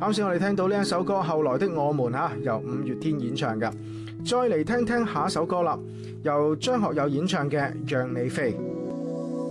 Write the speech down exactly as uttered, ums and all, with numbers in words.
啱先我哋聽到呢一首歌《後來的我們》吓，由五月天演唱嘅。再嚟聽聽下一首歌啦，由張學友演唱嘅《讓你飛》。